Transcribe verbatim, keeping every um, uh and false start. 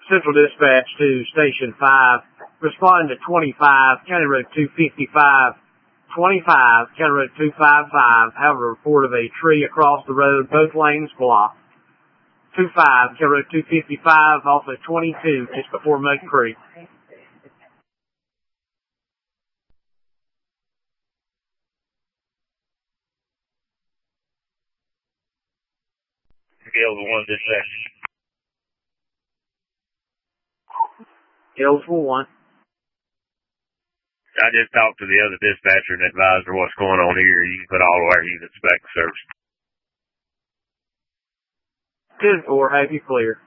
Central Dispatch to Station five, responding to twenty-five, County Road two fifty-five, twenty-five, County Road two fifty-five, have a report of a tree across the road, both lanes blocked. twenty-five, County Road two fifty-five, also twenty-two, just before Mud Creek. Gales one dispatch. Gales one. I just talked to the other dispatcher and advised her what's going on here. You can put all of our units back in service. ten four, have you clear.